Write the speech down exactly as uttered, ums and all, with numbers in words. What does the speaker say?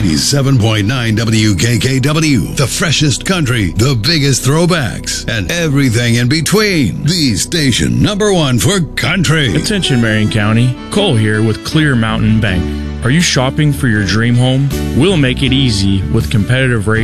ninety-seven point nine W K K W, the freshest country, the biggest throwbacks, and everything in between. The station number one for country. Attention Marion County, Cole here with Clear Mountain Bank. Are you shopping for your dream home? We'll make it easy with competitive rates